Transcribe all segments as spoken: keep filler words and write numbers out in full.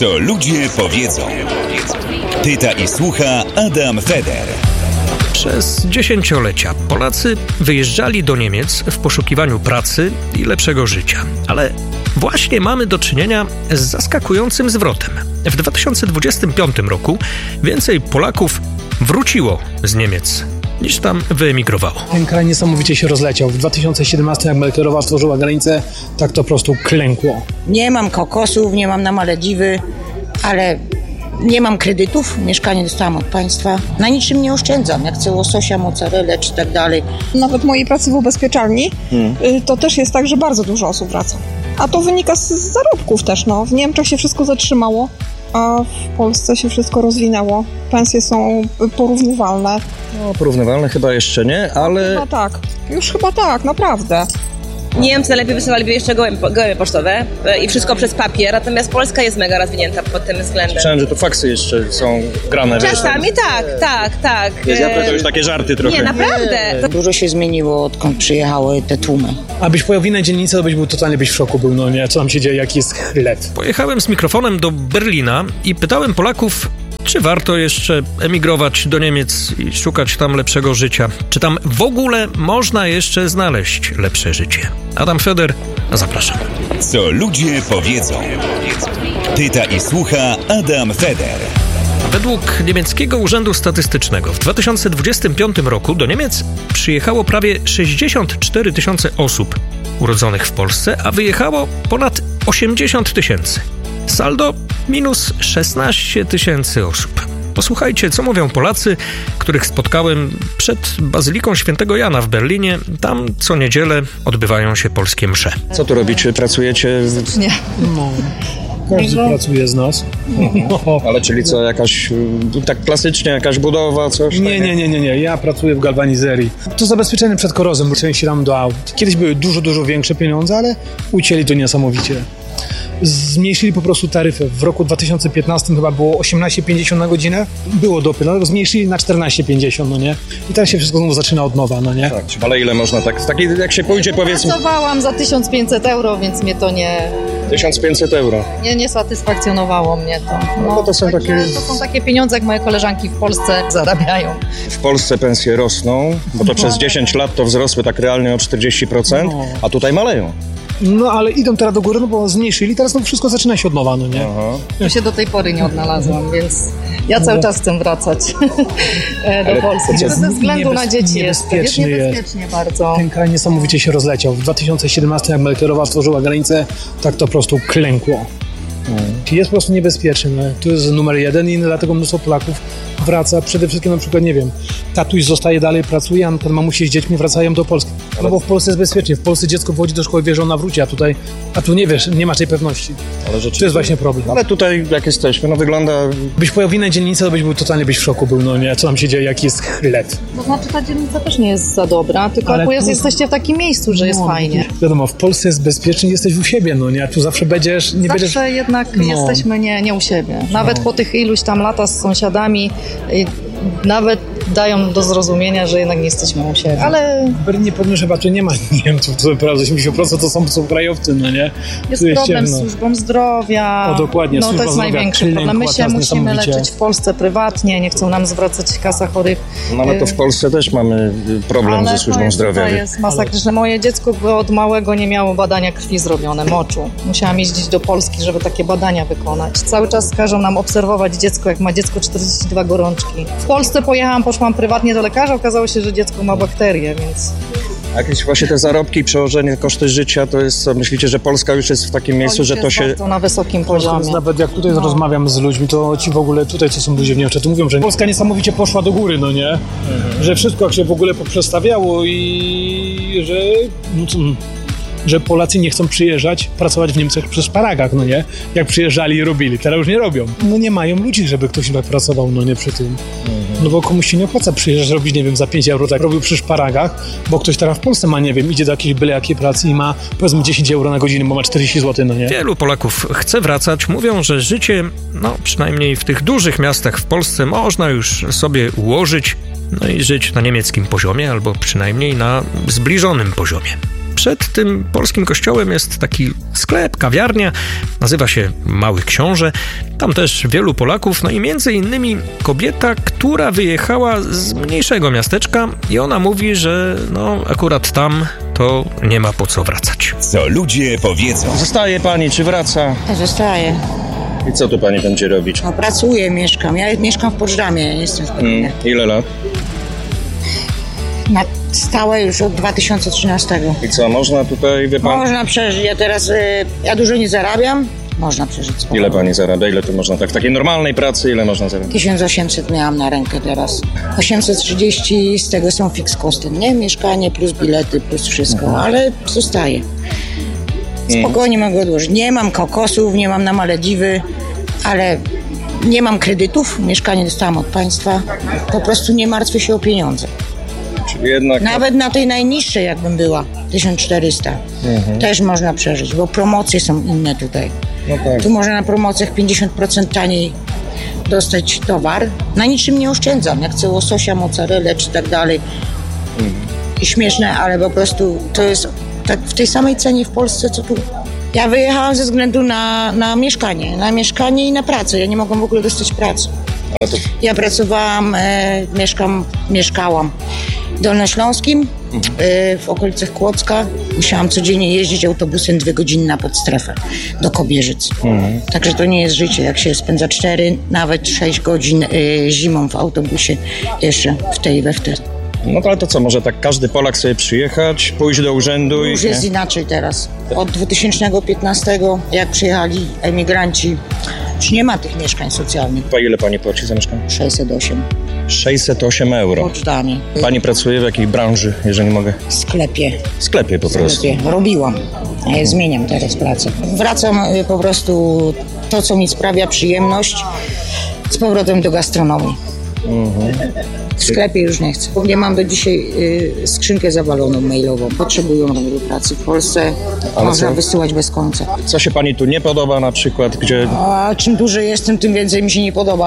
Co ludzie powiedzą. Pyta i słucha Adam Feder. Przez dziesięciolecia Polacy wyjeżdżali do Niemiec w poszukiwaniu pracy i lepszego życia. Ale właśnie mamy do czynienia z zaskakującym zwrotem. W dwa tysiące dwudziestym piątym roku więcej Polaków wróciło z Niemiec niż tam wyemigrowało. Ten kraj niesamowicie się rozleciał. W dwa tysiące siedemnastym, jak Merkelowa otworzyła granicę, tak to po prostu klękło. Nie mam kokosów, nie mam na Malediwy, ale nie mam kredytów. Mieszkanie dostałam od państwa. Na niczym nie oszczędzam. Jak chcę łososia, mozzarellę czy tak dalej. Nawet mojej pracy w ubezpieczalni hmm. to też jest tak, że bardzo dużo osób wraca. A to wynika z zarobków też. No. W Niemczech się wszystko zatrzymało, a w Polsce się wszystko rozwinęło. Pensje są porównywalne. No, porównywalne chyba jeszcze nie, ale... Chyba tak. Już chyba tak, naprawdę. Niemcy najlepiej wysyłaliby jeszcze gołębie pocztowe i wszystko przez papier, natomiast Polska jest mega rozwinięta pod tym względem. Słyszałem, że to faksy jeszcze są grane. Czasami tak, tak, tak. Ja to już takie żarty trochę. Nie, naprawdę. Nie. Dużo się zmieniło, odkąd przyjechały te tłumy. Abyś pojechał w innej dzielnicy, to byś był totalnie byś w szoku był, no nie? Co tam się dzieje, jaki jest chleb. Pojechałem z mikrofonem do Berlina i pytałem Polaków, czy warto jeszcze emigrować do Niemiec i szukać tam lepszego życia? Czy tam w ogóle można jeszcze znaleźć lepsze życie? Adam Feder, zapraszam. Co ludzie powiedzą. Pyta i słucha Adam Feder. Według niemieckiego Urzędu Statystycznego w dwa tysiące dwudziestym piątym roku do Niemiec przyjechało prawie sześćdziesiąt cztery tysiące osób urodzonych w Polsce, a wyjechało ponad osiemdziesiąt tysięcy. Saldo minus szesnaście tysięcy osób. Posłuchajcie, co mówią Polacy, których spotkałem przed Bazyliką Świętego Jana w Berlinie. Tam co niedzielę odbywają się polskie msze. Co tu robicie? Pracujecie? Nie. No. Każdy no. pracuje z nas. No. Ale czyli co, jakaś, tak klasycznie, jakaś budowa, coś? Nie, nie, nie, nie, nie. Ja pracuję w galwanizerii. To zabezpieczenie przed korozją, części ram do aut. Kiedyś były dużo, dużo większe pieniądze, ale ucięli to niesamowicie. Zmniejszyli po prostu taryfę. W roku dwa tysiące piętnastym chyba było osiemnaście pięćdziesiąt na godzinę. Było dopyt, ale zmniejszyli na czternaście pięćdziesiąt, no nie? I teraz się wszystko znowu zaczyna od nowa, no nie? Tak, ale ile można tak, taki jak się pójdzie, powiedzmy... Pracowałam za tysiąc pięćset euro, więc mnie to nie... tysiąc pięćset euro. Nie, nie satysfakcjonowało mnie to. No, no to są takie... To są takie pieniądze, jak moje koleżanki w Polsce zarabiają. W Polsce pensje rosną, bo to no. przez dziesięć lat to wzrosły tak realnie o czterdzieści procent, no. a tutaj maleją. No ale idą teraz do góry, no bo zmniejszyli, teraz no wszystko zaczyna się od nowa, no nie? Aha. Ja się do tej pory nie odnalazłam, więc ja cały czas chcę wracać do Polski. To ze względu na dzieci jest. Jest niebezpiecznie jest. bardzo. Ten kraj niesamowicie się rozleciał. W dwa tysiące siedemnastym, jak Merkelowa otworzyła granicę, tak to po prostu klękło. Hmm. Jest po prostu niebezpieczny. No. To jest numer jeden i dlatego mnóstwo Polaków wraca. Przede wszystkim na przykład, nie wiem, tatuś zostaje dalej, pracuje, a ten mamusi z dziećmi wracają do Polski. No bo w Polsce jest bezpiecznie. W Polsce dziecko wchodzi do szkoły, wie, że ona wróci, a tutaj, a tu nie wiesz, nie masz tej pewności. Ale to jest właśnie problem. Ale tutaj jak jesteśmy, no wygląda... Byś pojechał w innej dzielnicy, to byś był totalnie byś w szoku był, no nie? Co tam się dzieje, jaki jest chleb. To znaczy ta dzielnica też nie jest za dobra, tylko tu... jesteście w takim miejscu, że jest no, fajnie. Wiadomo, w Polsce jest bezpiecznie, jesteś u siebie, no nie? A tu zawsze będziesz... Nie zawsze będziesz... jednak no. jesteśmy nie, nie u siebie. Nawet no. po tych iluś tam latach z sąsiadami, nawet dają do zrozumienia, że jednak nie jesteśmy u siebie. Ale... W Berlinie pewnie chyba tu nie ma Niemców, to prawda, osiemdziesiąt procent to są, są krajowcy, no nie? Jest tu problem jest z służbą zdrowia. O, dokładnie. No Służba to jest największy problem. My się musimy leczyć w Polsce prywatnie, nie chcą nam zwracać kasa chorych. No ale to w Polsce też mamy problem ale ze służbą zdrowia. To jest masakryczne. Moje dziecko od małego nie miało badania krwi zrobione, moczu. Musiałam jeździć do Polski, żeby takie badania wykonać. Cały czas każą nam obserwować dziecko, jak ma dziecko czterdzieści dwa gorączki. W Polsce pojechałam, poszłam prywatnie do lekarza, okazało się, że dziecko ma bakterie, więc... Jakieś właśnie te zarobki i przełożenie koszty życia, to jest co? Myślicie, że Polska już jest w takim miejscu, że to się... na wysokim poziomie. Nawet jak tutaj no. rozmawiam z ludźmi, to ci w ogóle tutaj, co są ludzie w Niemczech, to mówią, że Polska niesamowicie poszła do góry, no nie? Mhm. Że wszystko jak się w ogóle poprzestawiało i że... No to... że Polacy nie chcą przyjeżdżać, pracować w Niemczech przy szparagach, no nie? Jak przyjeżdżali i robili, teraz już nie robią. No nie mają ludzi, żeby ktoś tak pracował, no nie przy tym. Mhm. No bo komuś się nie opłaca przyjeżdżać, robić, nie wiem, za pięć euro, tak robił przy szparagach, bo ktoś teraz w Polsce ma, nie wiem, idzie do jakiejś byle jakiej pracy i ma, powiedzmy, dziesięć euro na godzinę, bo ma czterdzieści złotych, no nie? Wielu Polaków chce wracać, mówią, że życie, no przynajmniej w tych dużych miastach w Polsce można już sobie ułożyć, no i żyć na niemieckim poziomie, albo przynajmniej na zbliżonym poziomie. przed tym polskim kościołem jest taki sklep, kawiarnia, nazywa się Mały Książę. Tam też wielu Polaków, no i między innymi kobieta, która wyjechała z mniejszego miasteczka i ona mówi, że no akurat tam to nie ma po co wracać. Co ludzie powiedzą. Zostaje pani, czy wraca? Zostaję. I co tu pani będzie robić? No, pracuję, mieszkam. Ja mieszkam w Poczdamie, jestem w Berlinie. Hmm. Ile lat? Na stałe już od dwa tysiące trzynastego. I co, można tutaj, wie pan? Można przeżyć. Ja teraz, y, ja dużo nie zarabiam. Można przeżyć. Spokojnie. Ile pani zarabia? Ile tu można tak? W takiej normalnej pracy ile można zarabiać? tysiąc osiemset miałam na rękę teraz. osiemset trzydzieści z tego są fix koszty, nie? Mieszkanie plus bilety plus wszystko, mhm. ale zostaje. Spokojnie mogę odłożyć. Nie mam kokosów, nie mam na Malediwy, ale nie mam kredytów. Mieszkanie dostałam od państwa. Po prostu nie martwię się o pieniądze. Czyli jednak... Nawet na tej najniższej jakbym była, tysiąc czterysta, mhm. też można przeżyć, bo promocje są inne tutaj. No tak. Tu można na promocjach pięćdziesiąt procent taniej dostać towar. Na niczym nie oszczędzam. Jak chcę łososia, mozzarellę czy tak dalej. Mhm. I śmieszne, ale po prostu to jest tak w tej samej cenie w Polsce, co tu. Ja wyjechałam ze względu na, na mieszkanie. Na mieszkanie i na pracę. Ja nie mogłam w ogóle dostać pracy. To... Ja pracowałam, e, mieszkam, mieszkałam w Dolnośląskim, mhm. e, w okolicach Kłodzka. Musiałam codziennie jeździć autobusem dwie godziny na podstrefę do Kobierzyc. Mhm. Także to nie jest życie, jak się spędza cztery, nawet sześć godzin e, zimą w autobusie jeszcze w tej we wtedy. No to ale to co, może tak każdy Polak sobie przyjechać, pójść do urzędu i... Już jest nie? inaczej teraz. Od dwa tysiące piętnastego, jak przyjechali emigranci, już nie ma tych mieszkań socjalnych. To ile pani płaci za mieszkanie? sześćset osiem. sześćset osiem euro. W Poczdamie. Pani pracuje w jakiej branży, jeżeli mogę? W sklepie. W sklepie po w prostu. Sklepie. Robiłam. Ja zmieniam teraz pracę. Wracam po prostu to, co mi sprawia przyjemność, z powrotem do gastronomii. Mhm. W sklepie już nie chcę. Nie mam do dzisiaj y, skrzynkę zawaloną mailową. Potrzebują do pracy w Polsce. Ale można co? Wysyłać bez końca. Co się pani tu nie podoba na przykład? Gdzie... A czym dłużej jestem, tym więcej mi się nie podoba.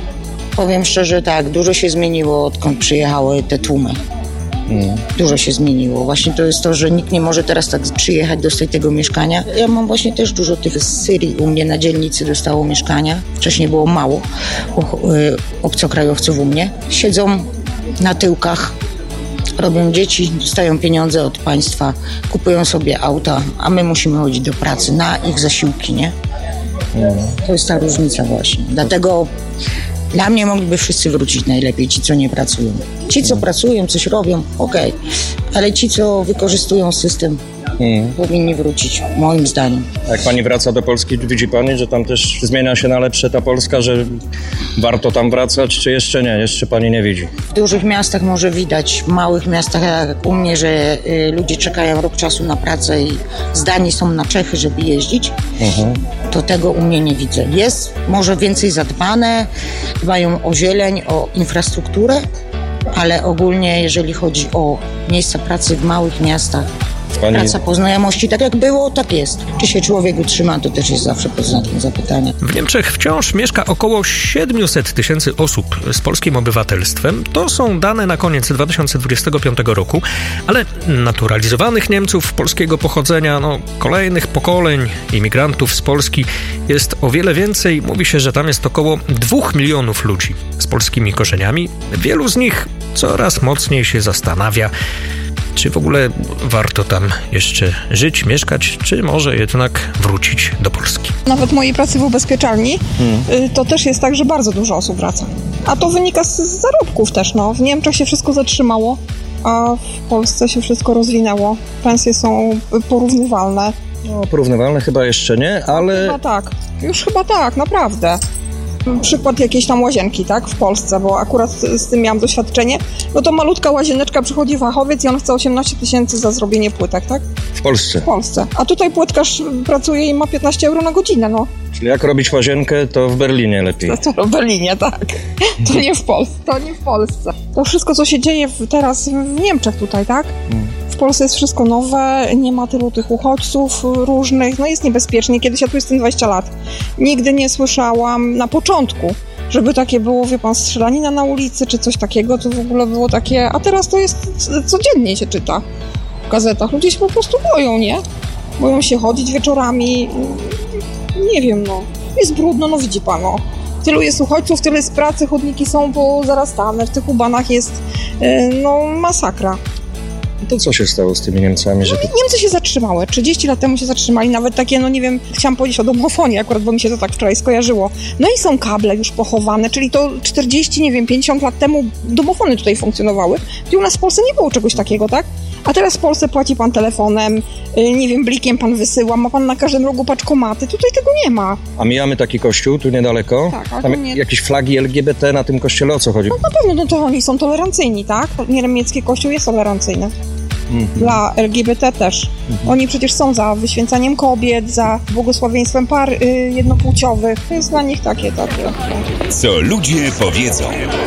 Powiem szczerze, tak, dużo się zmieniło, odkąd przyjechały te tłumy. Hmm. Dużo się zmieniło. Właśnie to jest to, że nikt nie może teraz tak przyjechać, dostać tego mieszkania. Ja mam właśnie też dużo tych z Syrii. U mnie na dzielnicy dostało mieszkania. Wcześniej było mało obcokrajowców u mnie. Siedzą na tyłkach, robią dzieci, dostają pieniądze od państwa, kupują sobie auta, a my musimy chodzić do pracy na ich zasiłki, nie? Hmm. To jest ta różnica właśnie. Dlatego dla mnie mogliby wszyscy wrócić najlepiej, ci, co nie pracują. Ci, co pracują, coś robią, okej, okay. Ale ci, co wykorzystują system, hmm. powinni wrócić, moim zdaniem. Jak pani wraca do Polski, widzi pani, że tam też zmienia się na lepsze ta Polska, że warto tam wracać, czy jeszcze nie? Jeszcze pani nie widzi? W dużych miastach może widać, w małych miastach jak u mnie, że y, ludzie czekają rok czasu na pracę i zdani są na Czechy, żeby jeździć, mhm. to tego u mnie nie widzę. Jest może więcej zadbane, dbają o zieleń, o infrastrukturę, ale ogólnie jeżeli chodzi o miejsca pracy w małych miastach, Pani... praca po znajomości, tak jak było, tak jest. Czy się człowiek utrzyma, to też jest zawsze pod znakiem zapytania. W Niemczech wciąż mieszka około siedemset tysięcy osób z polskim obywatelstwem. To są dane na koniec dwa tysiące dwudziestego piątego roku, ale naturalizowanych Niemców polskiego pochodzenia, no kolejnych pokoleń imigrantów z Polski jest o wiele więcej. Mówi się, że tam jest około dwóch milionów ludzi z polskimi korzeniami. Wielu z nich coraz mocniej się zastanawia, czy w ogóle warto tam jeszcze żyć, mieszkać, czy może jednak wrócić do Polski. Nawet mojej pracy w ubezpieczalni hmm. to też jest tak, że bardzo dużo osób wraca. A to wynika z, z zarobków też. No. W Niemczech się wszystko zatrzymało, a w Polsce się wszystko rozwinęło. Pensje są porównywalne. No, porównywalne chyba jeszcze nie, ale... Chyba tak. Już chyba tak, naprawdę. Przykład jakiejś tam łazienki, tak, w Polsce, bo akurat z tym miałam doświadczenie, no to malutka łazieneczka, przychodzi fachowiec i on chce osiemnaście tysięcy za zrobienie płytek, tak? W Polsce? W Polsce. A tutaj płytkarz pracuje i ma piętnaście euro na godzinę, no. Czyli jak robić łazienkę, to w Berlinie lepiej. To, to w Berlinie, tak. To nie w Polsce. To nie w Polsce. To wszystko, co się dzieje w, teraz w Niemczech tutaj, tak? Hmm. W Polsce jest wszystko nowe, nie ma tylu tych uchodźców różnych, no jest niebezpiecznie. Kiedyś ja tu jestem dwadzieścia lat. Nigdy nie słyszałam na początku, żeby takie było, wie pan, strzelanina na ulicy, czy coś takiego, to w ogóle było takie, a teraz to jest, codziennie się czyta. gazetach. Ludzie się po prostu boją, nie? Boją się chodzić wieczorami. Nie wiem, no. Jest brudno, no widzi pan, no. Tylu jest uchodźców, tyle jest pracy, chodniki są pozarastane, w tych ubanach jest, no, masakra. To co się stało z tymi Niemcami? Że to... Niemcy się zatrzymały. trzydzieści lat temu się zatrzymali. Nawet takie, no nie wiem, chciałam powiedzieć o domofonie akurat, bo mi się to tak wczoraj skojarzyło. No i są kable już pochowane, czyli to czterdzieści, nie wiem, pięćdziesiąt lat temu domofony tutaj funkcjonowały. I u nas w Polsce nie było czegoś takiego, tak? A teraz w Polsce płaci pan telefonem, nie wiem, blikiem pan wysyła, ma pan na każdym rogu paczkomaty. Tutaj tego nie ma. A mijamy taki kościół tu niedaleko. Tak, ale tam nie... jakieś flagi L G B T na tym kościele, o co chodzi? No na pewno, no to oni są tolerancyjni, tak? Niemiecki kościół jest tolerancyjny. Mhm. Dla L G B T też. Mhm. Oni przecież są za wyświęcaniem kobiet, za błogosławieństwem par y, jednopłciowych. To jest dla nich takie, takie. Co ludzie powiedzą.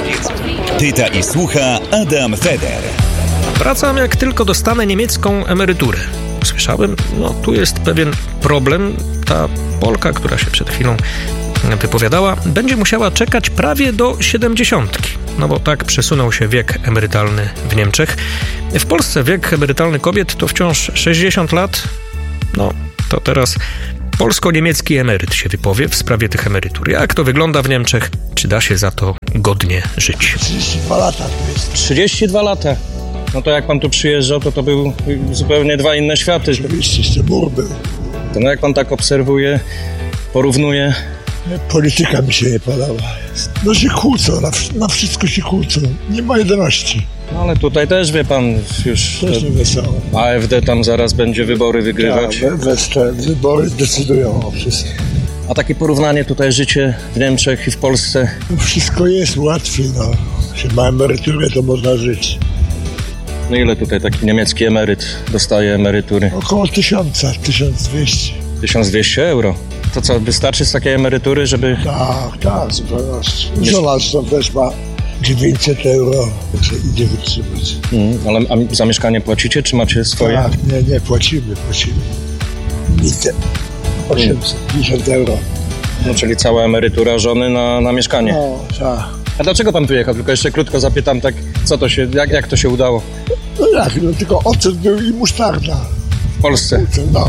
Pyta i słucha Adam Feder. Wracam, jak tylko dostanę niemiecką emeryturę. Słyszałem, no tu jest pewien problem. Ta Polka, która się przed chwilą wypowiadała, będzie musiała czekać prawie do siedemdziesiątki. No bo tak przesunął się wiek emerytalny w Niemczech. W Polsce wiek emerytalny kobiet to wciąż sześćdziesiąt lat. No to teraz polsko-niemiecki emeryt się wypowie w sprawie tych emerytur. Jak to wygląda w Niemczech? Czy da się za to godnie żyć? trzydzieści dwa lata to jest. trzydzieści dwa lata. No to jak pan tu przyjeżdżał, to to był zupełnie dwa inne światy. Oczywiście, jeszcze mur był. To no jak pan tak obserwuje, porównuje... Polityka mi się nie podoba. No się kłócą, na, na wszystko się kłócą. Nie ma jedności. No ale tutaj też, wie pan, już... Też nie wesoło. A F D tam zaraz będzie wybory wygrywać. Tak, we, we, wybory decydują o wszystkim. A takie porównanie tutaj, życie w Niemczech i w Polsce? No wszystko jest łatwiej, no. Jeśli ma emeryturę, to można żyć. No ile tutaj taki niemiecki emeryt dostaje emerytury? Około tysiąca, tysiąc dwieście. tysiąc dwieście euro? To co, wystarczy z takiej emerytury, żeby... Tak, tak, zupełności. Żona zresztą też ma dziewięćset euro, że idzie wytrzymać. Mm, ale a za mieszkanie płacicie, czy macie swoje? Tak, nie, nie, płacimy, płacimy. Mitem. osiemset pięćdziesiąt euro. No, czyli cała emerytura żony na, na mieszkanie. No, tak. A dlaczego pan wyjechał? Tylko jeszcze krótko zapytam, tak, co to się, jak, jak to się udało? No jak, no tylko ocet był i musztarda. W Polsce? No.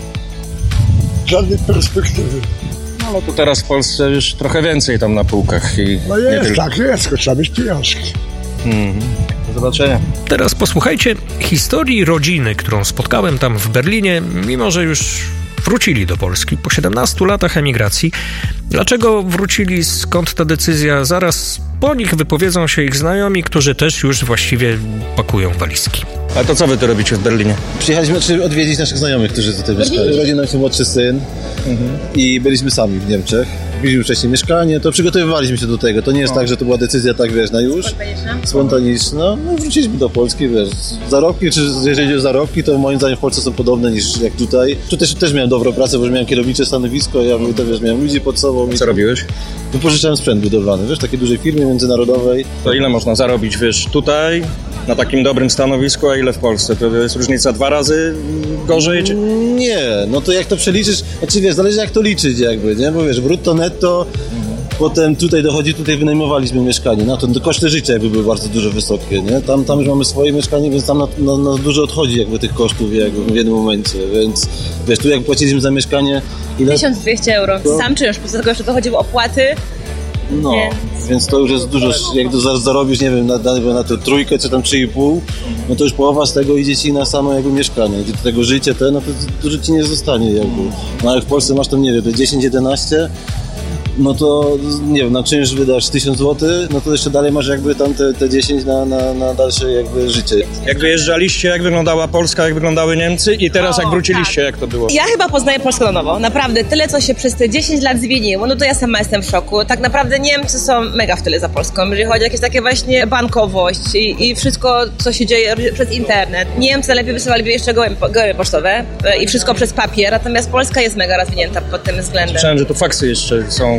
Żadnej perspektywy. No ale to teraz w Polsce już trochę więcej tam na półkach. I no jest, tylko... tak jest, tylko trzeba mieć pieniążki. Mm. Do zobaczenia. Teraz posłuchajcie historii rodziny, którą spotkałem tam w Berlinie, mimo że już wrócili do Polski po siedemnastu latach emigracji. Dlaczego wrócili, skąd ta decyzja? Zaraz po nich wypowiedzą się ich znajomi, którzy też już właściwie pakują walizki. A to co wy tu robicie w Berlinie? Przyjechaliśmy czy odwiedzić naszych znajomych, którzy tutaj mieszkają. Rodzi nam się młodszy syn mhm. i byliśmy sami w Niemczech. Mieliśmy wcześniej mieszkanie, to przygotowywaliśmy się do tego. To nie jest no. tak, że to była decyzja tak, wiesz, na już. Spontaniczna? Spontaniczna. No wróciliśmy do Polski, wiesz. Zarobki, czy jeżeli chodzi o zarobki, to moim zdaniem w Polsce są podobne niż jak tutaj. Tu też, też miałem dobrą pracę, bo już miałem kierownicze stanowisko, ja to, wiesz, miałem ludzi pod sobą. Co robiłeś? Wypożyczałem sprzęt budowlany, wiesz, w takiej dużej firmie międzynarodowej. To ile można zarobić, wiesz, tutaj, na takim dobrym stanowisku, a ile w Polsce? To jest różnica dwa razy gorzej? Czy... Nie, no to jak to przeliczysz, znaczy wiesz, zależy jak to liczyć jakby, nie? Bo wiesz, brutto, netto, mhm. potem tutaj dochodzi, tutaj wynajmowaliśmy mieszkanie, no to koszty życia jakby były bardzo dużo wysokie, nie? Tam, tam już mamy swoje mieszkanie, więc tam na, na, na dużo odchodzi jakby tych kosztów jakby w jednym momencie, więc wiesz, tu jak płaciliśmy za mieszkanie... Ile? tysiąc dwieście euro, to... sam czynsz, po tego jeszcze dochodziło opłaty. No, więc... więc to już jest dużo, jak to zarobisz, nie wiem, na, na, na tę trójkę czy tam trzy i pół, no to już połowa z tego idzie ci na samo jakby mieszkanie, gdzie do tego życie te, no to dużo ci nie zostanie jakby. No jak w Polsce masz tam, nie wiem, to dziesięć jedenaście, no to nie wiem, na czynsz wydasz tysiąc złotych, no to jeszcze dalej masz jakby tam te, te dziesięć na, na, na dalsze jakby życie. Jak wyjeżdżaliście, jak wyglądała Polska, jak wyglądały Niemcy i teraz o, jak wróciliście, tak. Jak to było? Ja chyba poznaję Polskę na nowo, naprawdę. Tyle, co się przez te dziesięć lat zmieniło, no to ja sama jestem w szoku. Tak naprawdę Niemcy są mega w tyle za Polską, jeżeli chodzi o jakieś takie właśnie bankowość i, i wszystko, co się dzieje przez internet. Niemcy lepiej wysyłaliby jeszcze gołębie pocztowe i wszystko przez papier, natomiast Polska jest mega rozwinięta pod tym względem. Słyszałem, że tu faksy jeszcze są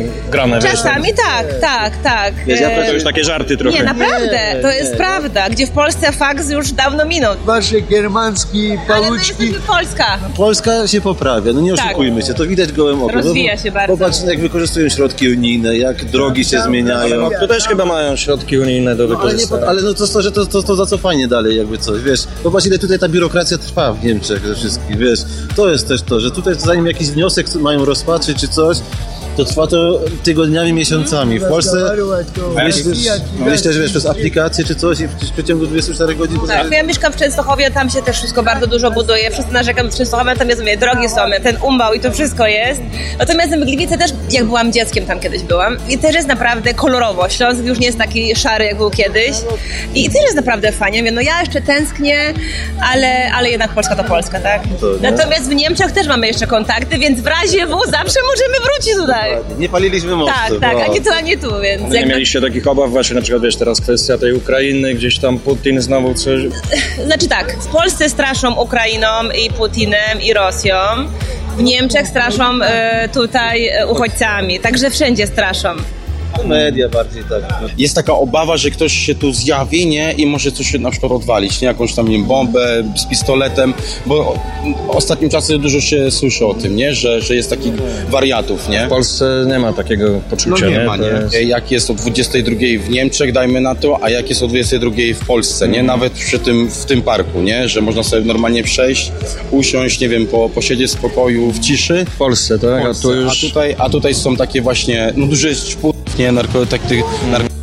grane. Czasami wiesz, tak, tak, tak. Wiesz, ja to już takie żarty trochę. Nie, naprawdę, to jest nie, prawda. Gdzie w Polsce faks już dawno minął. Wasze germański, paluczki. Ale to Polska. Polska się poprawia, no nie oszukujmy tak. się, to widać gołym okiem. Rozwija no, się bardzo. Popatrz, jak wykorzystują środki unijne, jak drogi się zmieniają. No, to też chyba mają środki unijne do wykorzystania. Ale, ale no to, to, że to, to, to zacofanie dalej jakby coś, wiesz. Popatrz, ile tutaj ta biurokracja trwa w Niemczech ze wszystkich, wiesz. To jest też to, że tutaj zanim jakiś wniosek mają rozpatrzyć czy coś, to trwa to tygodniami, miesiącami. W Polsce myślisz, myślę, że wiesz, przez aplikację czy coś i w przeciągu dwudziestu czterech godzin... Tak, ja mieszkam w Częstochowie, tam się też wszystko bardzo dużo buduje. Wszyscy narzekam w Częstochowie, tam jest, mówię, drogi są, ten umbał i to wszystko jest. Natomiast w Gliwice też, jak byłam dzieckiem, tam kiedyś byłam i też jest naprawdę kolorowo. Śląsk już nie jest taki szary, jak był kiedyś. I też jest naprawdę fajnie. Mówię, no ja jeszcze tęsknię, ale, ale jednak Polska to Polska, tak? To, Natomiast w Niemczech też mamy jeszcze kontakty, więc w razie W zawsze możemy wrócić tutaj. Nie paliliśmy mostu. Tak, tak, ani tu, ani tu, więc... Nie jakby... mieliście takich obaw właśnie, na przykład wiesz, teraz kwestia tej Ukrainy, gdzieś tam Putin znowu coś... Znaczy tak, w Polsce straszą Ukrainą i Putinem i Rosją, w Niemczech straszą y, tutaj uchodźcami, także wszędzie straszą. Media bardziej tak. Jest taka obawa, że ktoś się tu zjawi, nie? I może coś się na przykład odwalić, nie? Jakąś tam, nie wiem, bombę z pistoletem, bo ostatnim czasem dużo się słyszy o tym, nie? Że, że jest takich wariatów, nie? W Polsce nie ma takiego poczucia, no nie? nie? ma, nie? Jest... Jak jest o dwudziestej drugiej w Niemczech, dajmy na to, a jak jest o dwudziestej drugiej w Polsce, nie? Nawet przy tym, w tym parku, nie? Że można sobie normalnie przejść, usiąść, nie wiem, po, posiedzieć w spokoju, w ciszy. W Polsce, tak? W Polsce. A, tu już... a, tutaj, a tutaj są takie właśnie, no dużo jest szput, nie? Narko, tak, tych, narko...